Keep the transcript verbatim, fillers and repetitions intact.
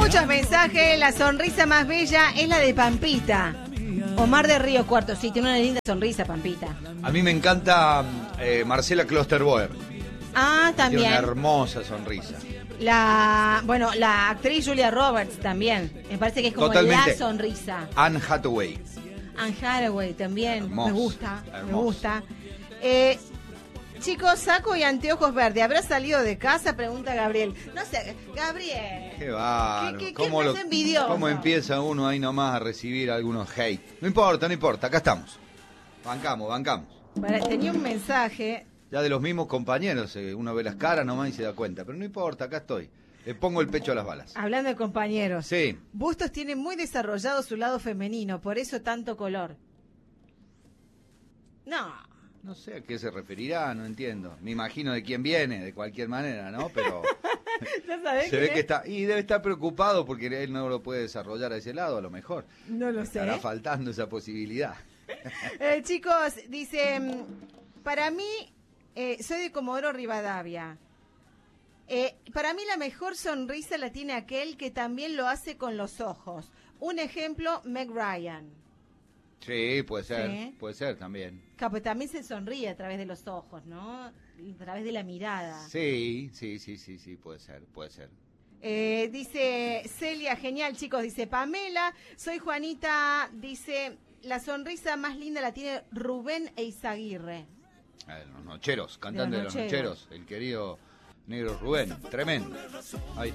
Muchos mensajes, la sonrisa más bella es la de Pampita. Omar de Río Cuarto, sí, tiene una linda sonrisa, Pampita. A mí me encanta eh, Marcela Klosterboer. Ah, también. Tiene una hermosa sonrisa. La, bueno, la actriz Julia Roberts también. Me parece que es como Totalmente. la sonrisa. Anne Hathaway. Anne Hathaway también. Hermoso, me gusta, hermoso. me gusta. Eh, chicos, saco y anteojos verdes. ¿Habrá salido de casa? Pregunta Gabriel. No sé, Gabriel. Qué bárbaro. ¿Qué- qué- ¿Cómo, qué lo- estás envidioso? ¿Cómo empieza uno ahí nomás a recibir algunos hate? No importa, no importa, acá estamos. Bancamos, bancamos. Para- tenía un mensaje. Ya de los mismos compañeros, eh, uno ve las caras nomás y se da cuenta. Pero no importa, acá estoy. Le pongo el pecho a las balas. Hablando de compañeros. Sí. Bustos tiene muy desarrollado su lado femenino, por eso tanto color. No. No sé a qué se referirá, no entiendo. Me imagino de quién viene, de cualquier manera, ¿no? Pero ¿No sabés se ve quién que es? está... Y debe estar preocupado porque él no lo puede desarrollar a ese lado, a lo mejor. No lo sé. Estará faltando esa posibilidad. Eh, chicos, dice, mm, para mí, eh, soy de Comodoro Rivadavia. Eh, para mí la mejor sonrisa la tiene aquel que también lo hace con los ojos. Un ejemplo, Meg Ryan. Sí, puede ser, Sí. puede ser también. Capo, también se sonríe a través de los ojos, ¿no? A través de la mirada. Sí, sí, sí, sí, sí, puede ser, puede ser. Eh, dice Celia, genial, chicos. Dice Pamela, soy Juanita. Dice, la sonrisa más linda la tiene Rubén Eizaguirre. Eh, los nocheros, cantante de los nocheros. nocheros, el querido negro Rubén, tremendo. Ahí está.